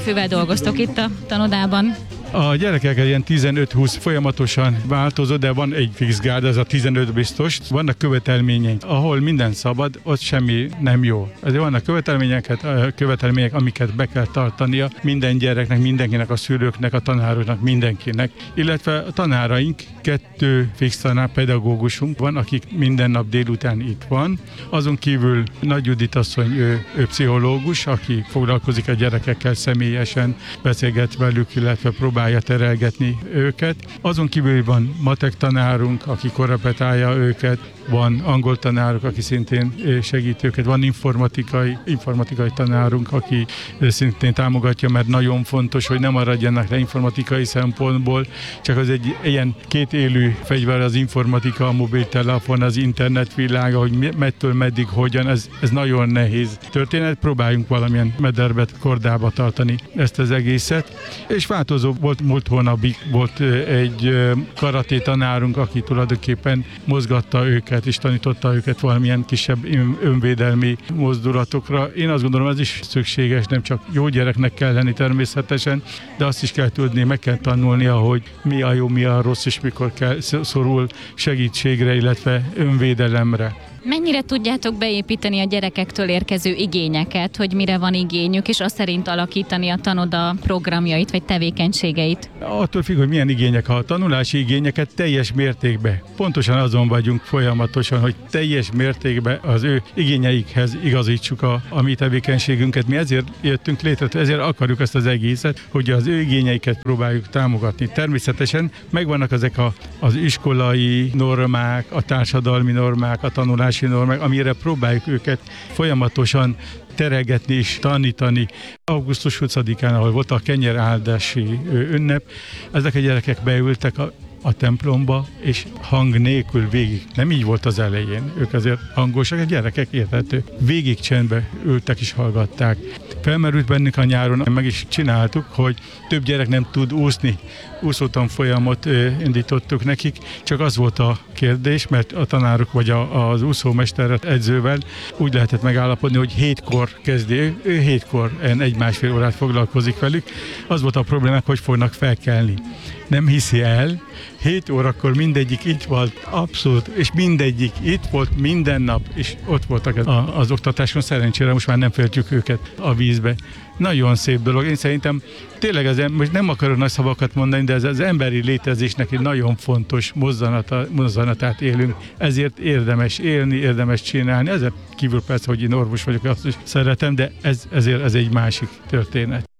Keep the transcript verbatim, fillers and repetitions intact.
gyerekfővel dolgoztok itt a tanodában? A gyerekek ilyen tizenöt-húsz folyamatosan változó, de van egy fix gárd, ez a tizenöt biztos. Vannak követelményeink, ahol minden szabad, ott semmi nem jó. Ezért vannak követelményeket, követelmények, amiket be kell tartania minden gyereknek, mindenkinek, a szülőknek, a tanároknak, mindenkinek. Illetve a tanáraink, kettő fix tanár, pedagógusunk van, akik minden nap délután itt van. Azon kívül Nagy Judit asszony, ő, ő pszichológus, aki foglalkozik a gyerekekkel személyesen, beszélget velük, illetve próbálja terelgetni őket. Azon kívül van matek tanárunk, aki korrepetálja őket, van angol tanárunk, aki szintén segít őket, van informatikai, informatikai tanárunk, aki szintén támogatja, mert nagyon fontos, hogy nem maradjanak le informatikai szempontból, csak az egy ilyen két élő fegyver az informatika, a mobiltelefon, az internetvilága, hogy mettől meddig, hogyan, ez, ez nagyon nehéz történet. Próbáljunk valamilyen mederbet, kordába tartani ezt az egészet. És változó volt, múlt hónapig volt egy karaté tanárunk, aki tulajdonképpen mozgatta őket, és tanította őket valamilyen kisebb önvédelmi mozdulatokra. Én azt gondolom, ez is szükséges, nem csak jó gyereknek kell lenni természetesen, de azt is kell tudni, meg kell tanulnia, hogy mi a jó, mi a rossz, és mikor kell szorul segítségre, illetve önvédelemre. Mennyire tudjátok beépíteni a gyerekektől érkező igényeket, hogy mire van igényük, és azt szerint alakítani a tanoda programjait vagy tevékenységeit? Attól függ, hogy milyen igények, ha a tanulási igényeket teljes mértékben. Pontosan azon vagyunk folyamatosan, hogy teljes mértékben az ő igényeikhez igazítsuk a, a mi tevékenységünket. Mi ezért jöttünk létre, ezért akarjuk ezt az egészet, hogy az ő igényeiket próbáljuk támogatni. Természetesen megvannak ezek a, az iskolai normák, a társadalmi normák, a tanulási normák, amire próbáljuk őket folyamatosan terelgetni és tanítani. augusztus huszadikán, ahol volt a kenyeráldási ünnep, ezek a gyerekek beültek a a templomba, és hang nélkül végig. Nem így volt az elején. Ők azért hangosak, a gyerekek érthető. Végig csendbe ültek és hallgatták. Felmerült bennünk a nyáron, meg is csináltuk, hogy több gyerek nem tud úszni. Úszótanfolyamot indítottuk nekik, csak az volt a kérdés, mert a tanárok vagy a, az úszómester edzővel úgy lehetett megállapodni, hogy hétkor kezdi, ő hétkor egy-másfél órát foglalkozik velük. Az volt a problémák, hogy fognak felkelni. Nem hiszi el, hét órakor mindegyik itt volt, abszolút, és mindegyik itt volt minden nap, és ott voltak az oktatáson, szerencsére most már nem féltjük őket a vízbe. Nagyon szép dolog. Én szerintem tényleg az, most nem akarok nagy szavakat mondani, de ez az emberi létezésnek egy nagyon fontos mozzanata, mozzanatát élünk. Ezért érdemes élni, érdemes csinálni. Ezen kívül persze, hogy én orvos vagyok, azt is szeretem, de ez, ezért ez egy másik történet.